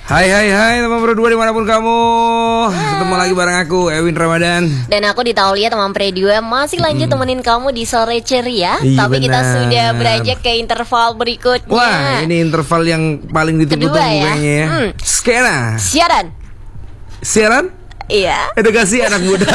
Hai teman berdua dimanapun kamu. Ketemu lagi bareng aku Ewin Ramadan. Dan aku di Taulia teman berdua masih lanjut temenin kamu di sore ceria. Iya, tapi kita benar. sudah beranjak ke interval berikutnya. Wah, ini interval yang paling ditunggu-tunggu Kedua ya. kayaknya ya. Skena. Siaran? Iya. Edukasi anak muda.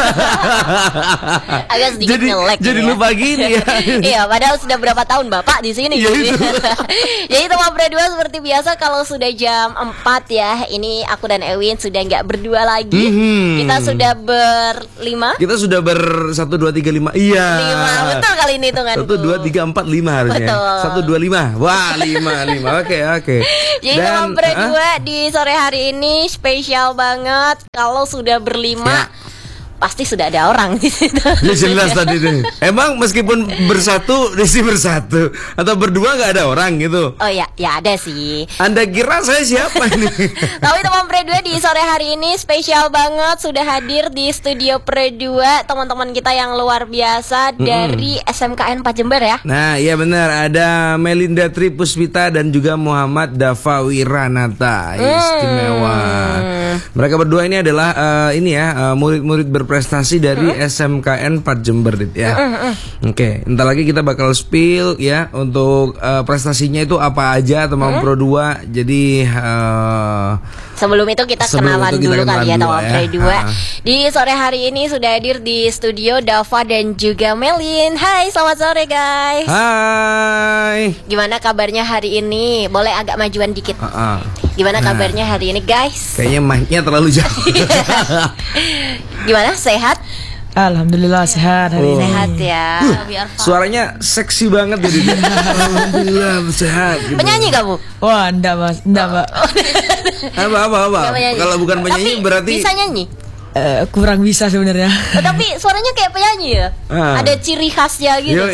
Agak sedikit ngelek jadi ya. lupa gini ya. Iya, padahal sudah berapa tahun Bapak di sini. Iya, itu. Jadi teman berdua seperti biasa kalau sudah jam 4 ya, ini aku dan Ewin sudah nggak berdua lagi. Kita sudah berlima. Kita sudah ber1 2 3 5. Iya. 5, betul kali ini hitunganku. 1 2 3 4 5 harusnya. Betul. 1 2 5. Wah, 5. Oke. Jadi teman berdua di sore hari ini spesial banget. Kalau sudah berlima, pasti sudah ada orang di situ. Ya jelas tadi deh. Emang meskipun bersatu, Desi bersatu atau berdua nggak ada orang gitu? Oh ya ada sih. Anda kira saya siapa ini? Tapi teman Pre2 di sore hari ini spesial banget sudah hadir di studio Pre2 teman-teman kita yang luar biasa dari SMKN 4 Jember ya. Nah, iya benar, ada Melinda Tripuspita dan juga Muhammad Dava Wiranata. Istimewa. Mereka berdua ini adalah murid-murid berprestasi dari SMKN 4 Jember ya. Oke, entar lagi kita bakal spill ya untuk prestasinya itu apa aja teman Pro 2. Jadi sebelum itu kita kenalan dulu kali ya teman Pre2. Di sore hari ini sudah hadir di studio Dava dan juga Melin. Hai, selamat sore guys. Hai. Gimana kabarnya hari ini? Boleh agak majuan dikit. Gimana kabarnya hari ini guys? Kayaknya mic-nya terlalu jauh. Gimana? Sehat? Alhamdulillah sehat hari ini. Sehat ya. Suaranya seksi banget jadi. Alhamdulillah sehat. Gitu. Penyanyi kamu? Wah, enggak Mbak. Apa? Kalau bukan penyanyi berarti bisa nyanyi. Kurang bisa sebenarnya. Tapi suaranya kayak penyanyi ya. Ada ciri khasnya gitu.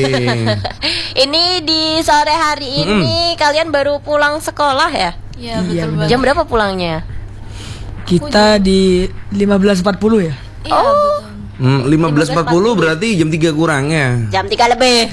Ini di sore hari ini kalian baru pulang sekolah ya? Iya, betul banget. Jam berapa pulangnya? Kita di 15.40 ya. Iya, betul. 15.40 berarti jam 3 kurangnya. Jam 3 lebih.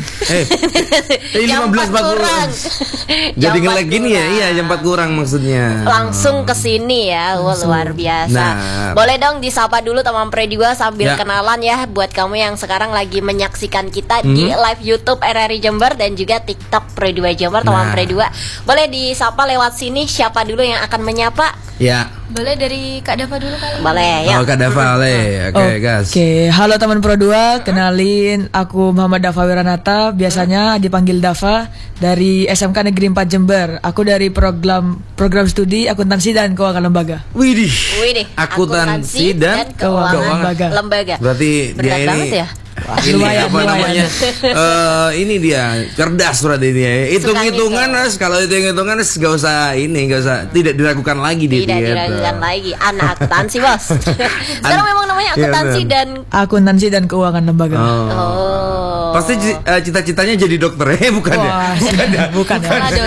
15.40. Jadi nge-lag gini ya? Iya, jam 4 kurang maksudnya. Langsung ke sini ya. Wah, luar biasa. Nah. Boleh dong disapa dulu teman Pre2 sambil kenalan ya buat kamu yang sekarang lagi menyaksikan kita di live YouTube RRI Jember dan juga TikTok Pre2 Jember teman Pre2. Boleh disapa lewat sini, siapa dulu yang akan menyapa? Ya. Boleh dari Kak Dava dulu kali. Boleh ya. Oh, Kak Dava, Oke, guys. Oke, halo teman Pro 2, kenalin aku Muhammad Dava Wiranata, biasanya dipanggil Dava dari SMK Negeri 4 Jember. Aku dari program studi akuntansi dan keuangan lembaga. Widih. Akuntansi dan keuangan lembaga. Berarti berat dia ini banget ya. Ini namanya? Ini dia cerdas berarti dia. Hitung-hitungan kalau hitung-hitungan nggak usah tidak diragukan lagi dia. Tidak diragukan lagi. Anak akuntansi bos. Sekarang memang namanya akuntansi dan keuangan lembaga. Pasti cita-citanya jadi dokter ya, bukan ya? Bukan.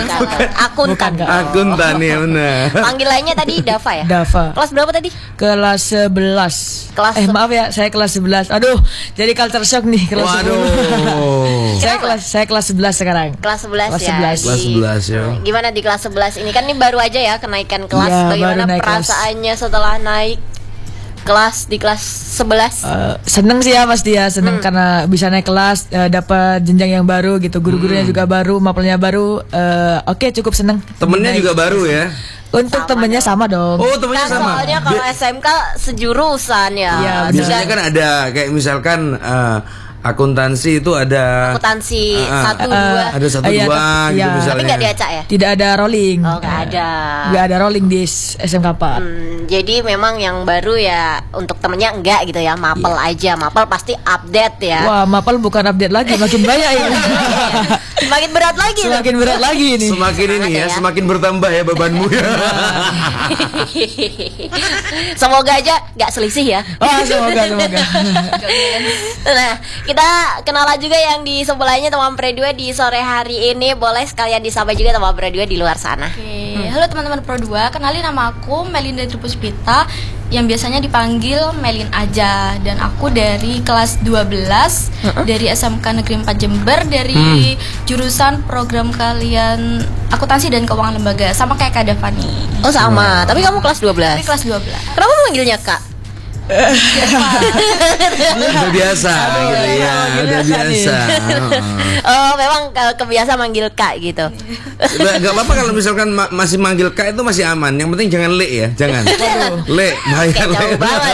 Akuntan ya benar. Panggilannya tadi Dava ya? Dava. Kelas berapa tadi? Kelas 11. Maaf ya, saya kelas 11. Aduh, jadi culture shock nih kelas 11. Saya kelas 11 sekarang. Kelas 11 ya. Kelas 11 ya. Gimana di kelas 11 ini kan ini baru aja ya kenaikan kelas. Ya, bagaimana perasaannya setelah naik kelas di kelas 11? Seneng sih ya pasti ya, seneng karena bisa naik kelas, dapat jenjang yang baru gitu, guru-gurunya juga baru, mapelnya baru. Oke, cukup seneng. Temennya juga baru ya? Untuk temennya sama dong. Oh, temennya sama. Soalnya kalau SMK sejurusan ya. Iya, biasanya kan ada kayak misalkan akuntansi itu ada akuntansi 1 2 ada 1 2 gitu misalnya. Tapi nggak diacak ya? Tidak ada rolling. Oh, nggak ada. Nggak ada rolling di SMK 4. Jadi memang yang baru ya untuk temennya enggak gitu ya, mapel aja. Mapel pasti update ya. Wah, mapel bukan update lagi, makin banyak ini. Semakin berat lagi. Semakin berat lagi ini. Semakin ini ya, semakin bertambah ya bebanmu ya. Semoga aja nggak selisih ya. Oh, semoga. Nah, kita kenalan juga yang di sebelahnya teman Pre2 di sore hari ini. Boleh sekalian disapa juga teman Pre2 di luar sana. Oke, halo teman-teman Pro2, kenalin nama aku Melinda Tripuspita yang biasanya dipanggil Melin aja, dan aku dari kelas 12 dari SMK Negeri 4 Jember dari jurusan program kalian akuntansi dan keuangan lembaga, sama kayak Kak Dava nih. Oh sama, tapi kamu kelas 12. Tapi kelas 12. Kenapa manggilnya Kak? Udah biasa gitu ya, udah biasa. Oh, memang kebiasa manggil Kak gitu. Gak apa-apa kalau misalkan masih manggil Kak itu masih aman. Yang penting jangan Le ya, jangan. Le, bahaya Kayak jauh Le. banget.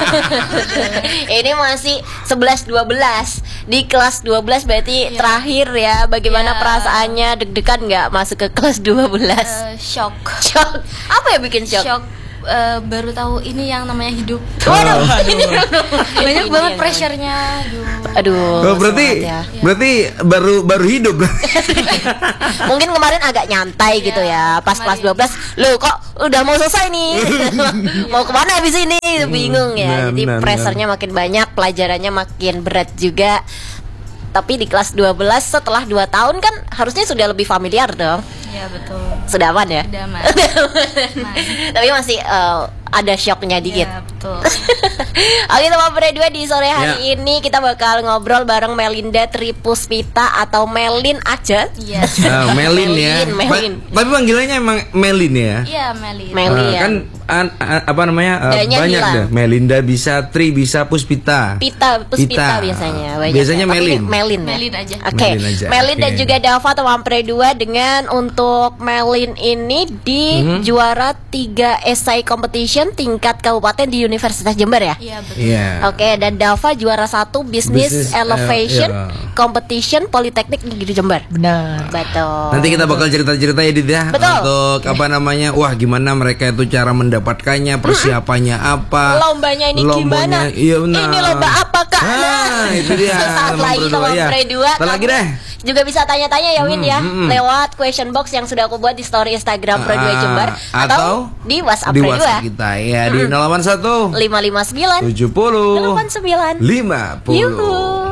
Ini masih 11-12 di kelas 12 berarti terakhir ya. Bagaimana Iya. perasaannya? Deg-degan nggak masuk ke kelas 12? Shock. Shock. Apa yang bikin shock? Shock. Baru tahu ini yang namanya hidup. Waduh. Banyak Ini banget yang pressure-nya. Aduh. Oh, berarti semangat ya. berarti baru hidup. Mungkin kemarin agak nyantai gitu ya. Pas kelas 12, loh kok udah mau selesai nih. Mau kemana habis ini? Bingung ya. Jadi benar, pressernya makin banyak, pelajarannya makin berat juga. Tapi di kelas 12 setelah 2 tahun kan harusnya sudah lebih familiar dong. Iya betul. Sudah aman ya? Udah aman. Tapi masih ada shocknya dikit. Iya betul. Oke teman berdua, di sore hari Ya. ini kita bakal ngobrol bareng Melinda Tripuspita atau Melin aja. Iya. Melin ya. Melin. Tapi panggilannya emang Melin ya. Iya Melin. Melin. Kan apa namanya D-nya banyak hilang. deh. Melinda bisa, Tri bisa, Puspita. Puspita biasanya banyak Biasanya ya. Tapi Melin. Melin ya? Melin aja. Oke, Melin aja, Melin dan oke. juga Dava teman pre-2 dengan untuk Melin ini di juara 3 esai competition tingkat kabupaten di Universitas Jember ya. Iya betul. Iya. Oke, dan Dava juara 1 Business Business, Elevation iya. Competition Politeknik Negeri Jember. Benar. Betul. Nanti kita bakal cerita-cerita ya Dit ya. Betul. Untuk apa namanya? Wah, gimana mereka itu cara mendapatkannya, persiapannya apa? Lombanya ini Lombanya, gimana? iya benar. Ini lomba apa kak? Ah, itu dia. Sesaat teman lagi berdua, teman ya. pre-2 Ntar lagi kamu deh. juga bisa tanya-tanya ya Win ya lewat question box yang sudah aku buat di story Instagram Pre2 Jember atau di WhatsApp di Pre2 WhatsApp kita ya di 081 559 70 89 50. Yuhu.